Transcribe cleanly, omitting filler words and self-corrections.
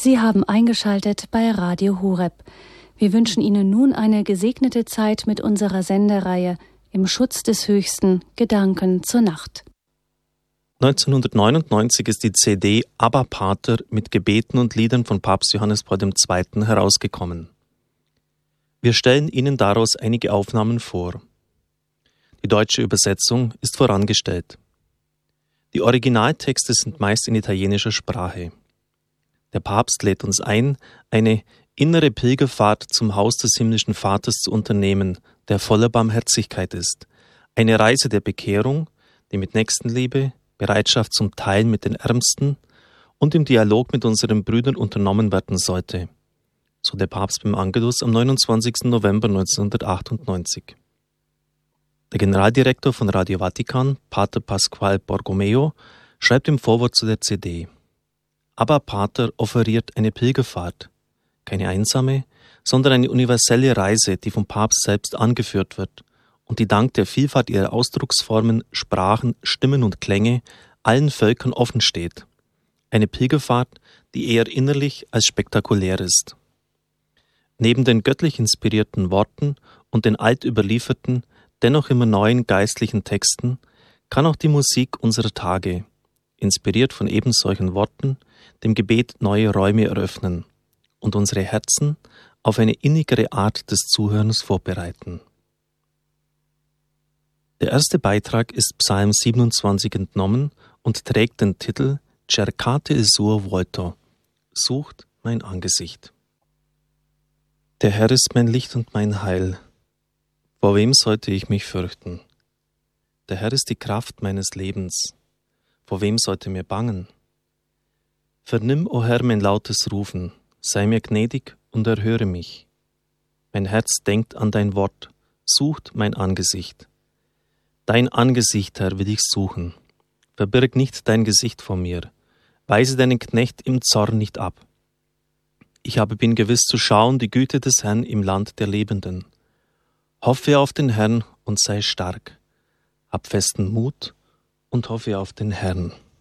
Sie haben eingeschaltet bei Radio Horeb. Wir wünschen Ihnen nun eine gesegnete Zeit mit unserer Sendereihe Im Schutz des Höchsten, Gedanken zur Nacht. 1999 ist die CD Abba Pater mit Gebeten und Liedern von Papst Johannes Paul II. Herausgekommen. Wir stellen Ihnen daraus einige Aufnahmen vor. Die deutsche Übersetzung ist vorangestellt. Die Originaltexte sind meist in italienischer Sprache. Der Papst lädt uns ein, eine innere Pilgerfahrt zum Haus des himmlischen Vaters zu unternehmen, der voller Barmherzigkeit ist. Eine Reise der Bekehrung, die mit Nächstenliebe, Bereitschaft zum Teilen mit den Ärmsten und im Dialog mit unseren Brüdern unternommen werden sollte. So der Papst beim Angelus am 29. November 1998. Der Generaldirektor von Radio Vatikan, Pater Pasquale Borromeo, schreibt im Vorwort zu der CD: Abba Pater offeriert eine Pilgerfahrt, keine einsame, sondern eine universelle Reise, die vom Papst selbst angeführt wird und die dank der Vielfalt ihrer Ausdrucksformen, Sprachen, Stimmen und Klänge allen Völkern offen steht. Eine Pilgerfahrt, die eher innerlich als spektakulär ist. Neben den göttlich inspirierten Worten und den altüberlieferten, dennoch immer neuen geistlichen Texten kann auch die Musik unserer Tage, inspiriert von ebensolchen Worten, dem Gebet neue Räume eröffnen und unsere Herzen auf eine innigere Art des Zuhörens vorbereiten. Der erste Beitrag ist Psalm 27 entnommen und trägt den Titel Cercate il suo volto, sucht mein Angesicht. Der Herr ist mein Licht und mein Heil. Vor wem sollte ich mich fürchten? Der Herr ist die Kraft meines Lebens. Vor wem sollte mir bangen? Vernimm, o Herr, mein lautes Rufen, sei mir gnädig und erhöre mich. Mein Herz denkt an dein Wort, sucht mein Angesicht. Dein Angesicht, Herr, will ich suchen. Verbirg nicht dein Gesicht vor mir, weise deinen Knecht im Zorn nicht ab. Ich bin gewiss zu schauen die Güte des Herrn im Land der Lebenden. Hoffe auf den Herrn und sei stark. Hab festen Mut und hoffe auf den Herrn.